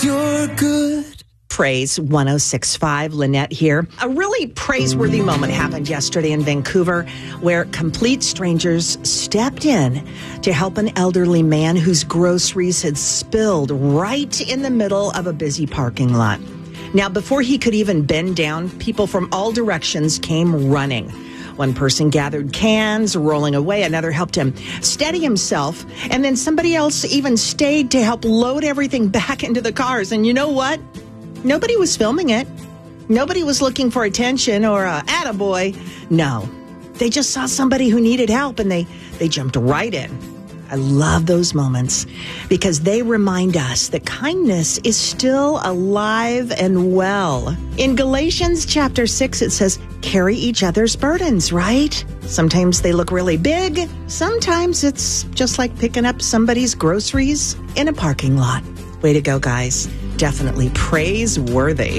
you're good. Praise 106.5, Lynette here. A really praiseworthy moment happened yesterday in Vancouver where complete strangers stepped in to help an elderly man whose groceries had spilled right in the middle of a busy parking lot. Now, before he could even bend down, people from all directions came running. One person gathered cans, rolling away. Another helped him steady himself. And then somebody else even stayed to help load everything back into the cars. And you know what? Nobody was filming it. Nobody was looking for attention or attaboy. No, they just saw somebody who needed help and they jumped right in. I love those moments because they remind us that kindness is still alive and well. In Galatians chapter 6, it says, carry each other's burdens, right? Sometimes they look really big. Sometimes it's just like picking up somebody's groceries in a parking lot. Way to go, guys. Definitely praiseworthy.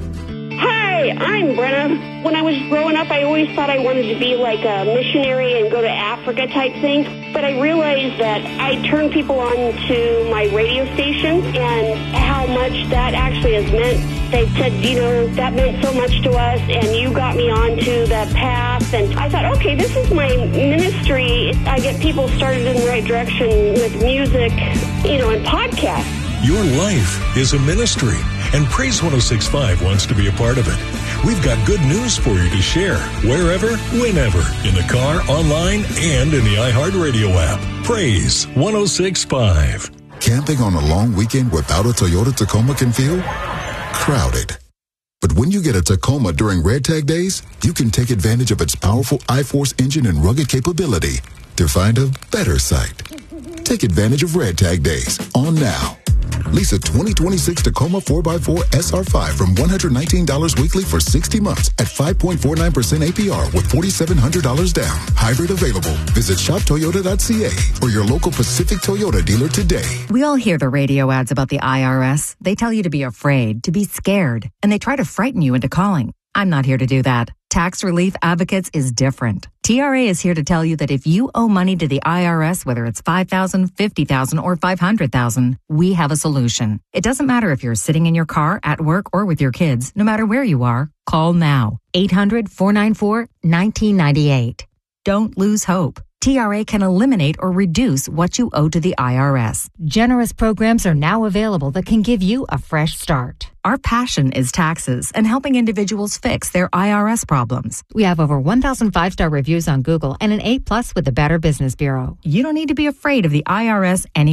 Hi, I'm Brenna. When I was growing up, I always thought I wanted to be like a missionary and go to Africa type thing. But I realized that I turned people on to my radio station and how much that actually has meant. They said, you know, that meant so much to us and you got me onto that path. And I thought, okay, this is my ministry. I get people started in the right direction with music, you know, and podcasts. Your life is a ministry, and Praise 106.5 wants to be a part of it. We've got good news for you to share wherever, whenever, in the car, online, and in the iHeartRadio app. Praise 106.5. Camping on a long weekend without a Toyota Tacoma can feel crowded. But when you get a Tacoma during Red Tag Days, you can take advantage of its powerful iForce engine and rugged capability to find a better site. Take advantage of Red Tag Days on now. Lease a 2026 Tacoma 4x4 SR5 from $119 weekly for 60 months at 5.49% APR with $4,700 down. Hybrid available. Visit shoptoyota.ca or your local Pacific Toyota dealer today. We all hear the radio ads about the IRS. They tell you to be afraid, to be scared, and they try to frighten you into calling. I'm not here to do that. Tax Relief Advocates is different. TRA is here to tell you that if you owe money to the IRS, whether it's $5,000, $50,000, or $500,000, we have a solution. It doesn't matter if you're sitting in your car, at work, or with your kids. No matter where you are, call now. 800-494-1998. Don't lose hope. TRA can eliminate or reduce what you owe to the IRS. Generous programs are now available that can give you a fresh start. Our passion is taxes and helping individuals fix their IRS problems. We have over 1,000 5-star reviews on Google and an A+ with the Better Business Bureau. You don't need to be afraid of the IRS any